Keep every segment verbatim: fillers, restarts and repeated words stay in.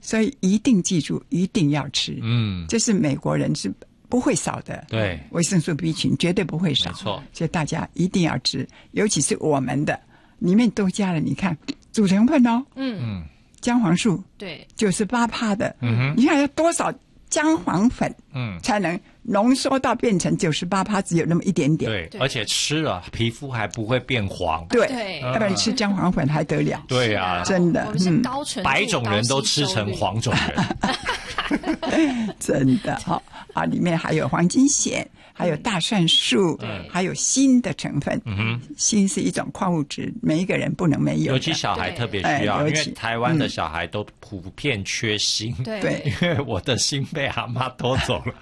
所以一定记住，一定要吃。 嗯， 这是美国人是不会少的。 对， 维生素 B 群绝对不会少。 没错， 所以大家一定要吃，尤其是我们的里面都加了，你看组成分哦， 嗯嗯， 姜黄素对， 九十八趴的， 嗯哼， 你看要多少姜黄粉， 嗯， 才能浓缩到变成九十八趴，只有那么一点点。 对， 对而且吃了皮肤还不会变黄。 对， 对要不然吃姜黄粉还得了？ 对呀、 是真的我们是嗯高纯度白种人都吃成黄种人。 真的好、啊，里面还有黄金酰，还有大蒜素， 对还有锌的成分。 嗯哼， 锌是一种矿物质，每一个人不能没有的。 尤其小孩特别需要，因哎尤其为台湾的小孩都普遍缺锌。 对对因为我的锌被阿妈偷走了，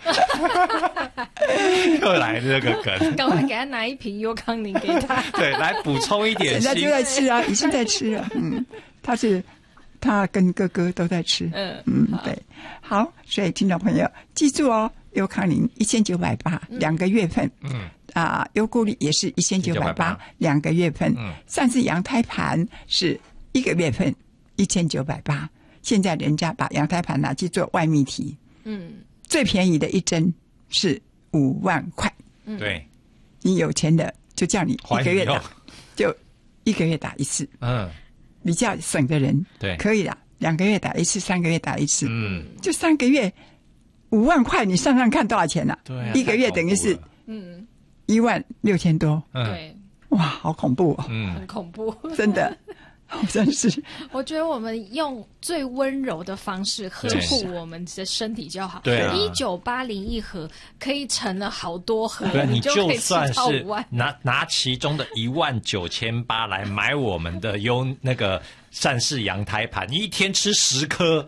又来这个梗。 赶快给他拿一瓶优康宁给他。 对，来补充一点锌人家就。在吃啊，已经在吃了。嗯，他是他跟哥哥都在吃。 嗯嗯，对，好，所以听众朋友记住哦，优康宁一千九百八两个月份。 嗯啊，优固力也是一千九百八两个月份。 嗯， 上次羊胎盘是一个月份一千九百八，现在人家把羊胎盘拿去做外泌体， 嗯最便宜的一针是五万块。 嗯， 对， 你有钱的就叫你一个月打欢迎哦， 就一个月打一次， 嗯， 比较省的人对， 可以啦，两个月打一次，三个月打一次， 嗯， 就三个月五万块，你算算看多少钱了、 对啊， 一个月等于是太恐嗯一万六千多， 怖了， 对， 哇，好恐怖哦， 嗯很恐怖。 真的，真是我觉得我们用最温柔的方式呵护我们的身体就好。 对啊一九八零一盒可以成了好多盒， 对，你就可以吃算是到五万。 拿拿其中的一万九千八来买我们的优那个善氏羊胎盘，你一天吃十颗，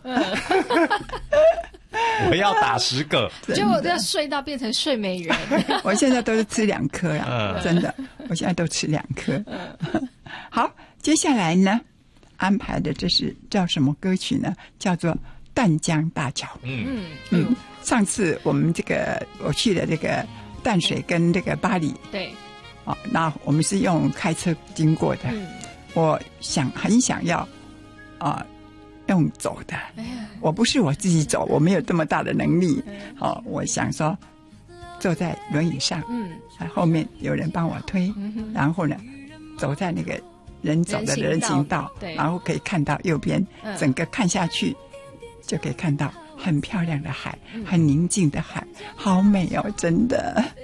我要打十个。 结果要睡到变成睡美人。 我现在都是吃两颗啦， 嗯真的，我现在都吃两颗。好，接下来呢，安排的这是叫什么歌曲呢？叫做《淡江大桥》。 嗯， 嗯嗯，上次我们这个我去了这个淡水跟这个巴黎， 对， 哦，那我们是用开车经过的。 嗯， 我想很想要啊、用走的。 哎呀， 我不是我自己走，我没有这么大的能力。哦，我想说坐在轮椅上， 嗯， 啊后面有人帮我推， 嗯哼然后呢走在那个人走的人人行行道， 道对然后可以看到右边， 嗯整个看下去就可以看到很漂亮的海， 嗯很宁静的海，好美哦，真的。